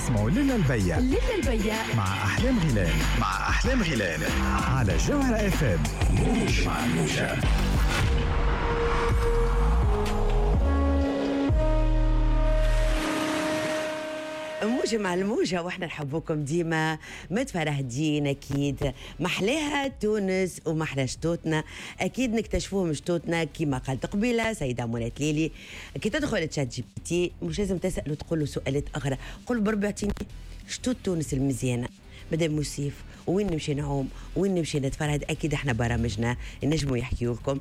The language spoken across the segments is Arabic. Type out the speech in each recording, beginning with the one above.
تسمعوا ليلة البيع مع أحلام غيلان على جوهرة FM. موج مع الموجة. موجة مع الموجة، واحنا نحبوكم ديما متفرهدين. اكيد محلاها تونس ومحلا شتوتنا، اكيد نكتشفوهم شتوتنا كيما قالت قبيله سيده منى ليلي. كي تدخل تشات جي بي تي مش لازم تسال وتقول له سؤالات اخرى، قول بربي اعطيني شتوت تونس المزيانه مادام موسيف، وين نمشي نعوم وين نمشي نتفرهد. اكيد احنا برامجنا نجموا يحكيوا لكم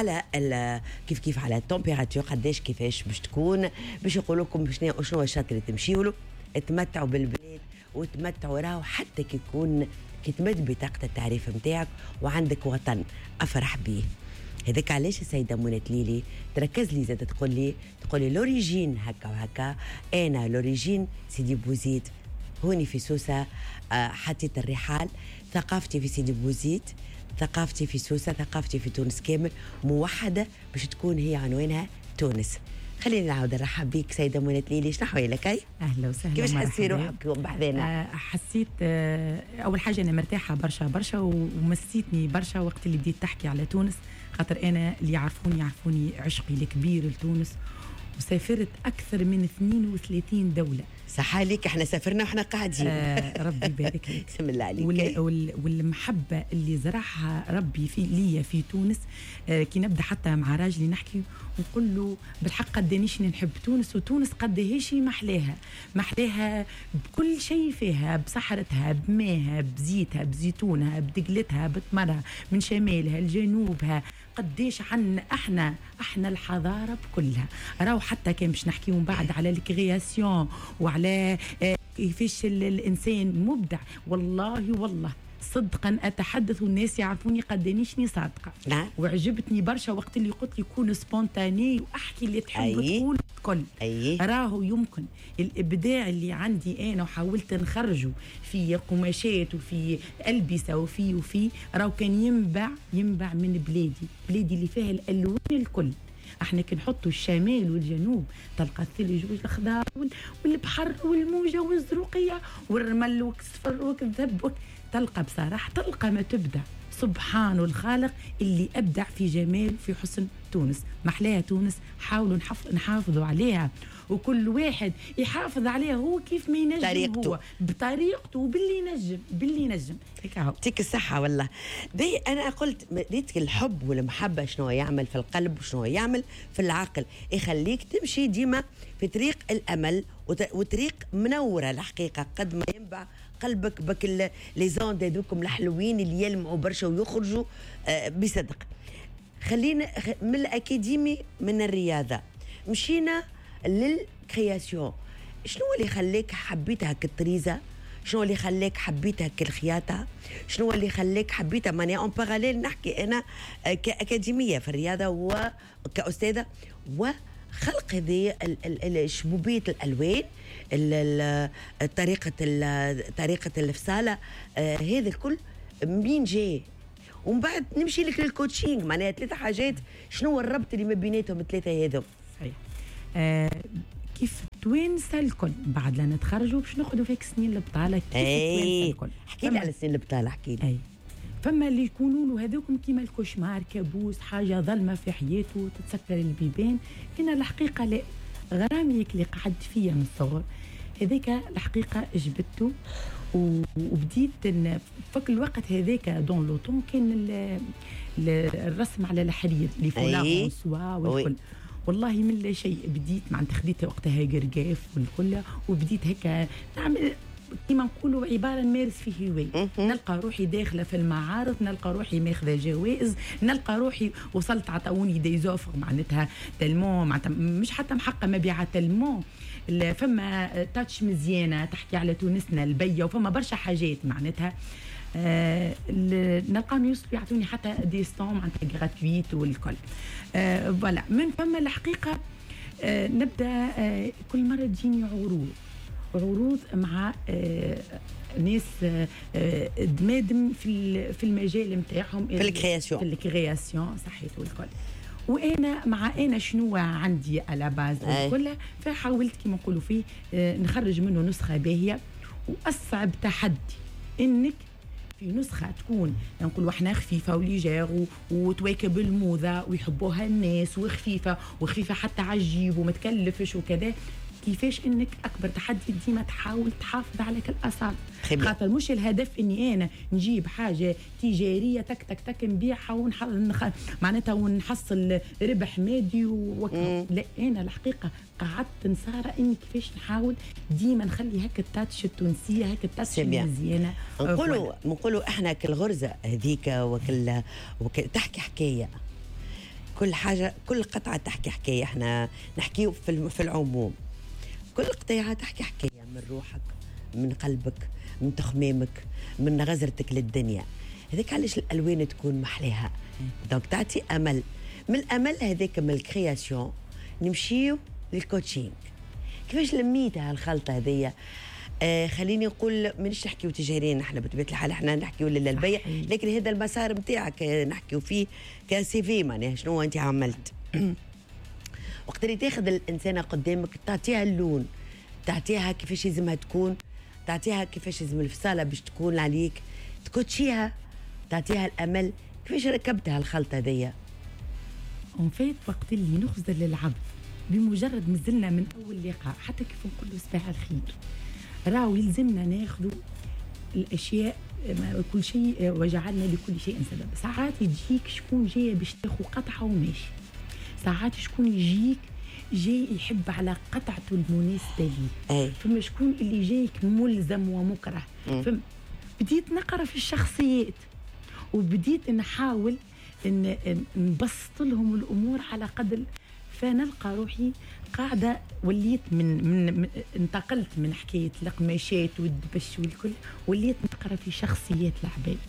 على كيف على التمبيراتور قداش كيفاش باش تكون، باش يقولوا لكم شنو الشط اللي تمشيوا له. تمتعوا بالبلاد وتمتعوا راهو حتى كي تمد بطاقة التعريف متاعك وعندك وطن أفرح بيه. هذاك علاش السيدة منى ليلي تركز لي زاد تقول لي لوريجين هكا وهكا. أنا لوريجين سيدي بوزيد، هوني في سوسة حطيت الرحال. ثقافتي في سيدي بوزيد، ثقافتي في سوسة، ثقافتي في تونس كامل موحدة باش تكون هي عنوانها تونس. خليني نعاود نرحب بك سيدة منى ليلي. شنو حوالك؟ اهلا وسهلا. كيفاش حسيتي روحك بحذانا؟ حسيت اول حاجه انا مرتاحه برشا ومسيتني برشا وقت اللي بديت تحكي على تونس، خاطر انا اللي يعرفوني عشقي الكبير لتونس، وسافرت اكثر من 32 دوله. صح عليك، احنا سافرنا واحنا قاعدين. ربي يبارك لك. بسم الله عليك. والمحبه اللي زرعها ربي ليا في تونس، كي نبدا حتى مع راجلي نحكي ونقول له بالحق قدانيش نحب تونس، وتونس قداهيش محلاها بكل شيء فيها، بصحرتها، بماها، بزيتها، بزيتونها، بدقلتها، بتمرها، من شمالها لجنوبها. قديش عنا احنا الحضاره بكلها. راهو حتى كان باش نحكيو من بعد على الكرياسيون وعلى كيفاش الانسان مبدع. والله صدقا اتحدث والناس يعرفوني قدانيشني صادقه. نعم. وعجبتني برشا وقت اللي قلت لي كون سبونتاني واحكي اللي تحب تقول الكل. راهو يمكن الابداع اللي عندي انا وحاولت نخرجه في قماشات وفي البسه وفي راهو كان ينبع من بلادي اللي فيها الالوان الكل. احنا كي نحطوا الشمال والجنوب تلقى الثلج والاخضر والبحر والموجه والزروقيه والرمل والصفر والذهب، تلقى بصراحه ما تبدع. سبحان الخالق اللي ابدع في جمال في حسن تونس. محلاها تونس، حاولوا نحافظوا عليها، وكل واحد يحافظ عليها هو كيف ما ينجم، طريقته. هو بطريقته باللي ينجم هيك. يعطيك الصحة والله. بي أنا قلت ريتك الحب والمحبة شنو يعمل في القلب وشنو يعمل في العقل، يخليك تمشي ديما في طريق الأمل وطريق منورة الحقيقة. قد ما ينبع قلبك بك لي زوند هذوكم الحلوين اللي يلمعوا برشا ويخرجوا بصدق. خلينا من الأكاديمي من الرياضة مشينا للكرياسيون. شنو اللي خليك حبيت هاك الطريزة؟ شنو اللي خليك حبيت هاك الخياطة؟ شنو اللي خليك حبيتها؟ ماني اون باراليل نحكي انا كأكاديمية في الرياضة وكأستاذة، وخلق هذه شبوبية الألوان، طريقة الفصالة، هذا الكل مين جاي؟ ومن بعد نمشي لك للكوتشينج. معناها 3 حاجات، شنو الربط اللي ما بيناتهم الثلاثة هذو؟ صحيح. كيف توانسة الكل بعد لا نتخرجوا باش ناخذوا فيك سنين البطالة. كيف توانسة الكل؟ احكي لي على سنين البطالة، احكي لي. فما اللي يكونوا له هذوكم كيما الكوشمار، كابوس، حاجة ظلمة في حياته تتسكر البيبان. أنا الحقيقة لا، غرامي اللي قعدت فيها من الصغر هذاك الحقيقة جبته، وبديت فك الوقت هذاك دون لوطون كان الرسم على الحرير اللي فولا سوا والكل. والله من لا شيء بديت معناتها خديت وقتها قرقاف والكل، وبديت هيك نعمل كيما نقولوا عباره نمارس فيه هوايه. نلقى روحي داخله في المعارض، نلقى روحي ماخذه جوائز، نلقى روحي وصلت عطاوني دي زوفر معناتها تلمون، معناتها مش حتى محقه مبيعات تلمون. فما تاتش مزيانه تحكي على تونسنا البيه، وفما برشا حاجات معناتها نلقاهم يوصلوا يعطوني حتى دي ستون معناتها غراتويت والكل. فوالا من فما الحقيقه نبدا كل مره تجيني عروض مع ناس دمادم في المجال نتاعهم، في الكرياسيون صحيت والكل. وانا مع انا شنو عندي على باز كلها، فحاولت كما نقولوا فيه نخرج منه نسخه باهيه. واصعب تحدي انك في نسخه تكون نقولوا احنا خفيفه وليجير وتواكب الموضه ويحبوها الناس، وخفيفه حتى على الجيب وما تكلفش وكذا. كيفاش انك اكبر تحدي ديما تحاول تحافظ على الاصاله، خاطر مش الهدف اني انا نجيب حاجه تجاريه تك تك تك نبيعها معناتها ونحصل ربح مادي لا، انا الحقيقه قعدت نصارى اني كيفاش نحاول ديما نخلي هكا التاتش التونسيه، هكا التاتش المزيانه. نقولوا احنا كالغرزه هذيك تحكي حكايه، كل حاجه كل قطعه تحكي حكايه. احنا نحكيو في العموم، كل قطعه تحكي حكايه من روحك، من قلبك، من تخمامك، من غزرتك للدنيا. هذاك علاش الالوان تكون محلاها، دونك تعطي امل. من الامل هذاك من الكرياسيون نمشيو للكوتشينغ. كيفاش لميتها الخلطه هذيا؟ خليني نقول مانيش نحكيو تجاريا، احنا بطبيعه الحال احنا نحكيو للبيع، لكن هذا المسار نتاعك نحكيو فيه كسي في، معناها شنو انت عملت. وقت اللي تاخذ الانسانه قدامك تعطيها اللون، تعطيها كيفاش لازمها تكون، تعطيها كيفاش لازم الفصاله باش تكون عليك، تكوتشيها، تعطيها الامل. كيفاش ركبتها الخلطه هذيا؟ اون فيت وقت اللي نخزر للعبد بمجرد نزلنا من اول لقاء حتى كيف نقولوا صباح الخير، راهو يلزمنا ناخذوا الاشياء كل شيء وجعلنا لكل شيء سبب. ساعات يجيك شكون جاي باش تاخذ قطعه وماشي، ساعات شكون يجيك جاي يحب على قطعته المناسبه ليه، فما شكون اللي جايك ملزم ومكره. بديت نقرا في الشخصيات وبديت نحاول ان نبسط لهم الامور على قدر، فنلقى روحي قاعده وليت من انتقلت من حكايه القماشات والدبش والكل، وليت نقرا في شخصيات العباد،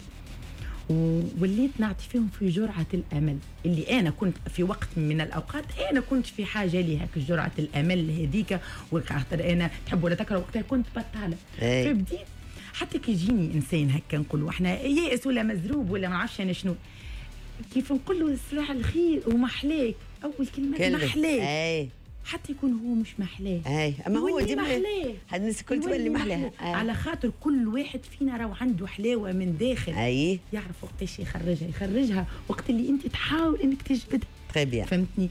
ووليت نعطي فيهم في جرعه الامل اللي انا كنت في وقت من الاوقات انا كنت في حاجه لها، جرعه الامل هذيك. وخاطر انا تحب ولا تكره وقتها كنت بطاله، فبديت حتى كي يجيني انسان هكا نقولوا احنا يائس ولا مزروب ولا ما نعرفش انا شنو، كيف نقول له صباح الخير ومحلاك، اول كلمه محلاك، حتى يكون هو مش محلاه، اما هو ديما محلاه، هاد الناس الكل تولي محلاها، على خاطر كل واحد فينا راهو عنده حلاوه من داخل، يعرف وقتاش يخرجها وقت اللي انت تحاول انك تجبدها. تري بيان، فهمتني؟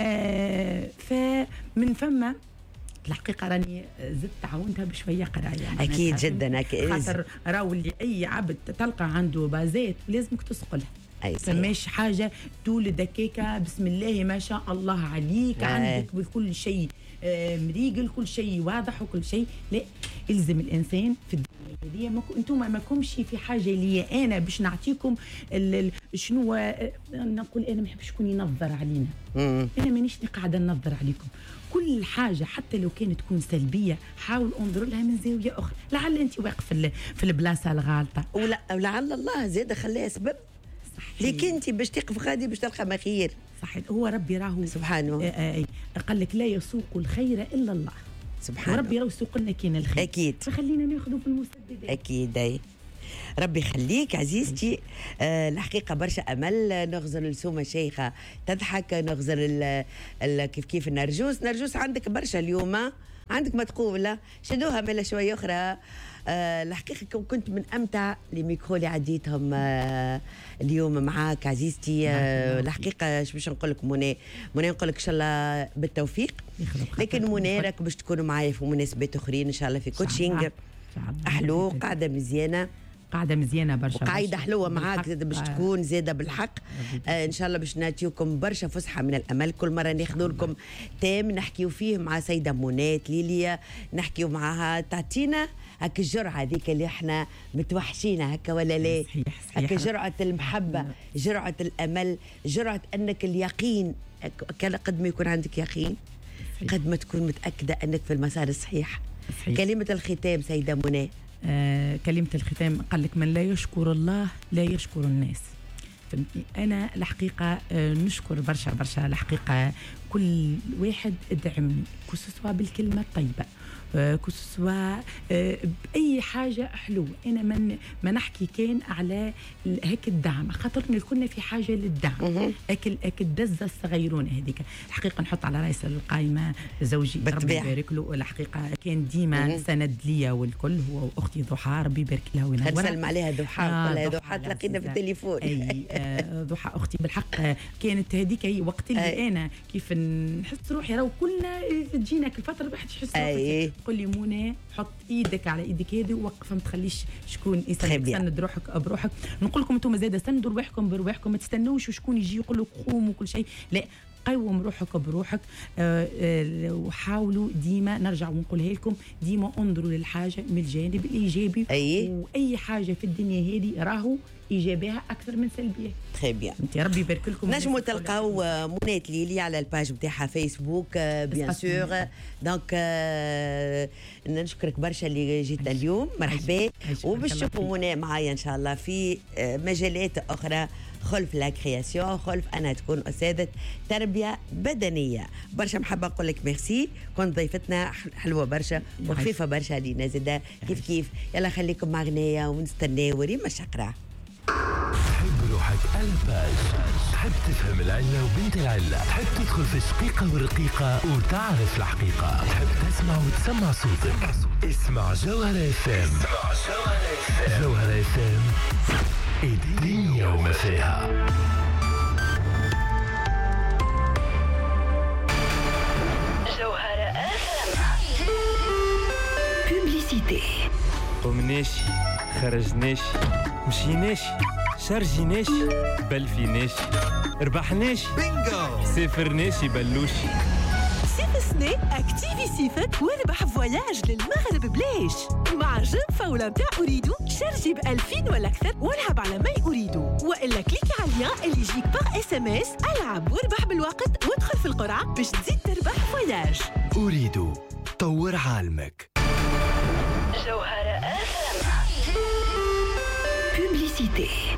فمن ثم الحقيقه راني زدت تعاونتها بشويه قرايه، اكيد جدا، اكيد، خاطر راهو اللي اي عبد تلقى عنده بازات لازمك تسقلها، فماش حاجه تولد هكاكا بسم الله ما شاء الله عليك، عندك بكل شيء مريقل، كل شيء واضح وكل شيء، لا، يلزم الانسان في الدنيا هذه انتم ماكمش في حاجه لي انا باش نعطيكم شنو نقول. انا ما نحبش شكون ينظر علينا، انا مانيش قاعده ننظر عليكم. كل حاجه حتى لو كانت تكون سلبيه حاول انظر لها من زاويه اخرى، لعل انت واقف في البلاصه الغالطه، ولعل الله زاد خليها سبب ليك انت باش تقف غادي باش تلقى ما خير. صحيح، هو ربي راهو سبحانه قال لك لا يسوق الخير الا الله سبحانه، وربي راهو يسوق لنا كاين الخير، اكيد، فخلينا ناخذوا بالمسببات، اكيد. ربي يخليك عزيزتي. الحقيقه برشا امل. نغزر لسومه شيخه تضحك، نغزر كيف نرجوس عندك برشا اليوم، عندك ما تقول شدوها ملا شويه اخرى. الحقيقه كنت من امتع لي ميكرو اللي عديتهم اليوم معاك عزيزتي. الحقيقه باش نقول لك منى نقول لك ان شاء الله بالتوفيق، لكن منى راك باش تكونوا معايا في مناسبات اخرين ان شاء الله في كوتشينغ احلو، قاعده مزيانه برشا، وقاعده حلوه معاك زاد باش تكون زاده بالحق. ان شاء الله باش نعطيوكم برشا فسحه من الامل. كل مره ناخذ لكم تام نحكيو فيه مع سيده منات ليليا، نحكيو معها تعطينا هكا الجرعه هذيك اللي احنا متوحشينها هكا ولا لا، هكا جرعه المحبه، جرعه الامل، جرعه انك اليقين. قد ما يكون عندك يقين قد ما تكون متاكده انك في المسار الصحيح. كلمه الختام سيده منى. كلمة الختام قال لك من لا يشكر الله لا يشكر الناس. فهمتني؟ أنا الحقيقة نشكر برشا الحقيقة كل واحد ادعمني كسوا بالكلمة الطيبة، كسوا بأي حاجة حلوة. أنا ما نحكي كان على هيك الدعم، خاطرنا كنا في حاجة للدعم. أكل دزة الصغيرون هذيك الحقيقة نحط على رأس القائمة زوجي ربي يبارك له. الحقيقة كان ديما سند ليا والكل، هو وأختي ضحى ربي يبارك لها وينورها. نسلم عليها ضحى، ضحى تلاقينا في التليفون. أي ضحى أختي بالحق كانت هذيك هي وقت اللي أنا كيف نحس روحي راهو كلنا تجينا كل فترة الواحد يحس روحي تقول لي منى حط ايدك على ايدك هذه ووقف، ما تخليش شكون يسند روحك بروحك. نقول لكم انتم زاده سندوا رواحكم برواحكم، ما تستنوش وشكون يجي يقول لك قوم وكل شيء، لا قوم روحك بروحك. وحاولوا ديما نرجع ونقولها لكم ديما انظروا للحاجه من الجانب الايجابي. واي حاجه في الدنيا هذه راهو ايجابيها اكثر من سلبيه. تري بيان. انت ربي يبارك لكم. نجموا تلقاو منى ليلي على الباج نتاعها فيسبوك بيان سور. دونك نشكرك برشا اللي جيت اليوم، مرحبا. وباش تشوفوا منى معايا ان شاء الله في مجالات اخرى خلف لا كرياسيون، خلف أنا تكون أستاذة تربية بدنية. برشا محبة نقول لك ميرسي، كنت ضيفتنا حلوة برشا وخفيفة برشا لينا زادا كيف. يلا خليكم مع غنية ونستناو ريما الشقرة. تحب روحك الباج، تحب تفهم العلة وبنت العلة، تحب تدخل في الشقيقة والرقيقة وتعرف الحقيقة، تحب تسمع وتسمع صوتك. اسمع جوهرة FM. جوهرة FM الدنيا وما فيها. جوهرة FM. بوبليسيتي. قمناشي، خرجناشي، مشيناشي، شارجيناشي، بلفيناشي، ربحناشي، بينجو، سافرناشي بلوشي. سنة اكتيفي سيفك واربح فواياج للمغرب بلاش مع جيم فاولا متاع أريدو. شارجي ب2000 ولا أكثر والعب على ما أريدو، وإلا كليكي على اللين اللي يجيك باغ SMS. العب واربح بالوقت وادخل في القرعة باش تزيد تربح فواياج. أريدو طور عالمك. جوهرة FM. بوبليسيتي.